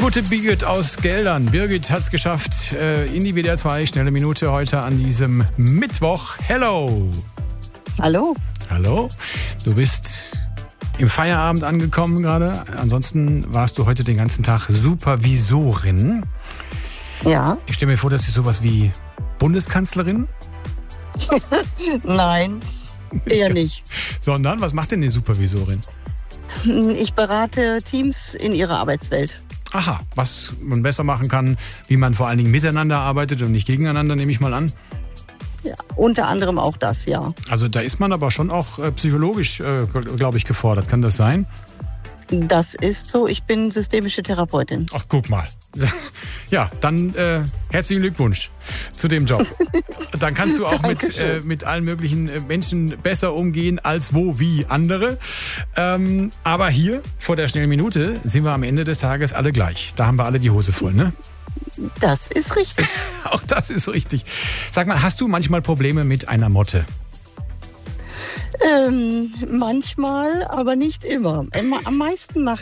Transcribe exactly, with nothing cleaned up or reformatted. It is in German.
gute Birgit aus Geldern. Birgit hat es geschafft äh, in die W D R zwei Schnelle Minute heute an diesem Mittwoch. Hello. Hallo. Hallo. Du bist im Feierabend angekommen gerade. Ansonsten warst du heute den ganzen Tag Supervisorin. Ja. Ich stelle mir vor, das ist sowas wie Bundeskanzlerin. Nein, eher nicht. Sondern, was macht denn die Supervisorin? Ich berate Teams in ihrer Arbeitswelt. Aha, was man besser machen kann, wie man vor allen Dingen miteinander arbeitet und nicht gegeneinander, nehme ich mal an. Ja, unter anderem auch das, ja. Also da ist man aber schon auch äh, psychologisch, äh, glaube ich, gefordert. Kann das sein? Das ist so. Ich bin systemische Therapeutin. Ach, guck mal. Ja, dann äh, herzlichen Glückwunsch zu dem Job. Dann kannst du auch mit, äh, mit allen möglichen Menschen besser umgehen als wo, wie andere. Ähm, aber hier vor der schnellen Minute sind wir am Ende des Tages alle gleich. Da haben wir alle die Hose voll, ne? Das ist richtig. Auch das ist richtig. Sag mal, hast du manchmal Probleme mit einer Motte? Ähm, manchmal, aber nicht immer. Am meisten macht